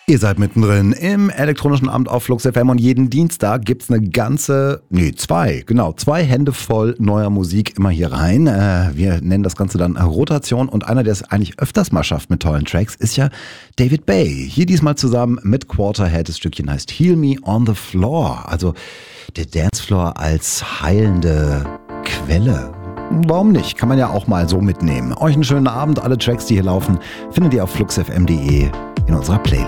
Ihr seid mittendrin im elektronischen Abend auf Flux FM und jeden Dienstag gibt's zwei Hände voll neuer Musik immer hier rein. Wir nennen das Ganze dann Rotation und einer, der es eigentlich öfters mal schafft mit tollen Tracks, ist ja David Bay. Hier diesmal zusammen mit Quarterhead. Das Stückchen heißt Heal Me on the Floor, also der Dancefloor als heilende Quelle. Warum nicht? Kann man ja auch mal so mitnehmen. Euch einen schönen Abend. Alle Tracks, die hier laufen, findet ihr auf fluxfm.de in unserer Playlist.